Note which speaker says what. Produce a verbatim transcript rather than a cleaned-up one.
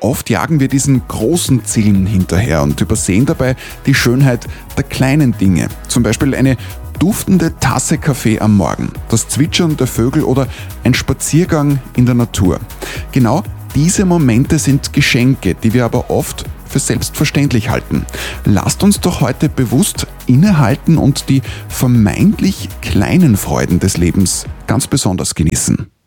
Speaker 1: Oft jagen wir diesen großen Zielen hinterher und übersehen dabei die Schönheit der kleinen Dinge. Zum Beispiel eine duftende Tasse Kaffee am Morgen, das Zwitschern der Vögel oder ein Spaziergang in der Natur. Genau diese Momente sind Geschenke, die wir aber oft für selbstverständlich halten. Lasst uns doch heute bewusst innehalten und die vermeintlich kleinen Freuden des Lebens ganz besonders genießen.